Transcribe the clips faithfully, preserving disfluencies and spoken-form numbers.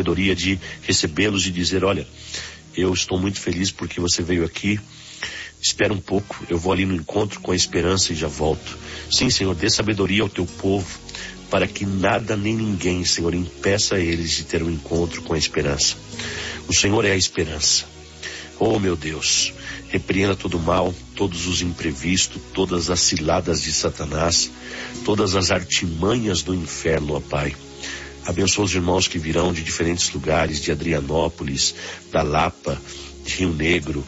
sabedoria de recebê-los e dizer: olha, eu estou muito feliz porque você veio aqui, espera um pouco, eu vou ali no encontro com a esperança e já volto. Sim, Senhor, dê sabedoria ao teu povo, para que nada nem ninguém, Senhor, impeça eles de ter um encontro com a esperança. O Senhor é a esperança. Oh, meu Deus, repreenda todo o mal, todos os imprevistos, todas as ciladas de Satanás, todas as artimanhas do inferno, ó Pai. Abençoa os irmãos que virão de diferentes lugares, de Adrianópolis, da Lapa, de Rio Negro,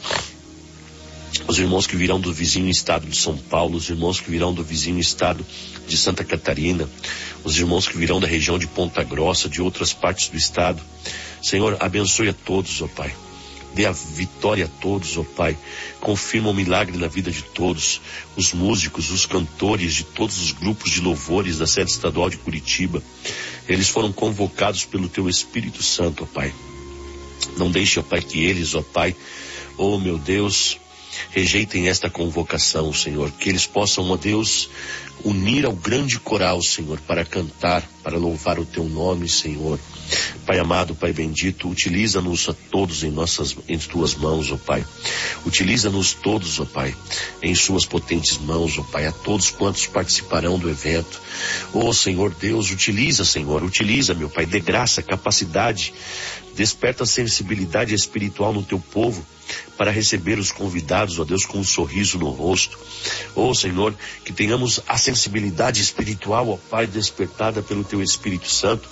os irmãos que virão do vizinho estado de São Paulo, os irmãos que virão do vizinho estado de Santa Catarina, os irmãos que virão da região de Ponta Grossa, de outras partes do estado. Senhor, abençoe a todos, ó Pai. Dê a vitória a todos, ó Pai. Confirma o milagre na vida de todos. Os músicos, os cantores de todos os grupos de louvores da sede estadual de Curitiba. Eles foram convocados pelo Teu Espírito Santo, ó Pai. Não deixe, ó Pai, que eles, ó Pai, oh meu Deus, rejeitem esta convocação, Senhor. Que eles possam, ó Deus, unir ao grande coral, Senhor, para cantar, para louvar o Teu nome, Senhor. Pai amado, Pai bendito, utiliza-nos a todos em nossas, em Tuas mãos, ó Pai. Utiliza-nos todos, ó Pai, em Suas potentes mãos, ó Pai, a todos quantos participarão do evento. Ó Senhor Deus, utiliza, Senhor, utiliza, meu Pai, dê graça, capacidade, desperta a sensibilidade espiritual no Teu povo, para receber os convidados, ó Deus, com um sorriso no rosto. Ó Senhor, que tenhamos a sensibilidade espiritual, ó Pai, despertada pelo Teu Espírito Santo,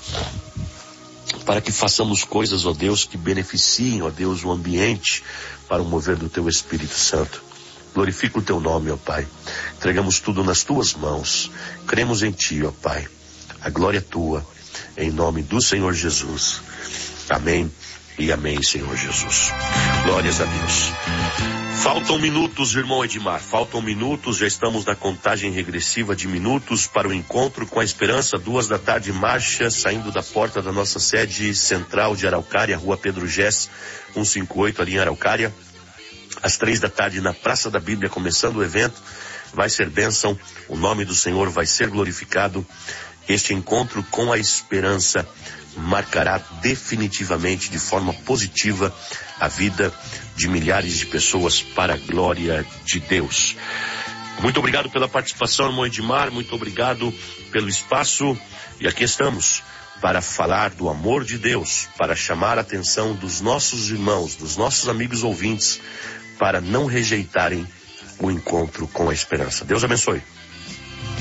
para que façamos coisas, ó Deus, que beneficiem, ó Deus, o ambiente para o mover do Teu Espírito Santo. Glorifica o Teu nome, ó Pai. Entregamos tudo nas Tuas mãos. Cremos em Ti, ó Pai. A glória é Tua, em nome do Senhor Jesus. Amém e amém, Senhor Jesus. Glórias a Deus. Faltam minutos, irmão Edmar, faltam minutos, já estamos na contagem regressiva de minutos para o encontro com a esperança, duas da tarde, marcha, saindo da porta da nossa sede central de Araucária, Rua Pedro Gess, cento e cinquenta e oito, ali em Araucária, às três da tarde na Praça da Bíblia, começando o evento, vai ser bênção, o nome do Senhor vai ser glorificado. Este encontro com a esperança marcará definitivamente, de forma positiva, a vida de milhares de pessoas para a glória de Deus. Muito obrigado pela participação, irmão Edmar, muito obrigado pelo espaço, e aqui estamos para falar do amor de Deus, para chamar a atenção dos nossos irmãos, dos nossos amigos ouvintes, para não rejeitarem o encontro com a esperança. Deus abençoe.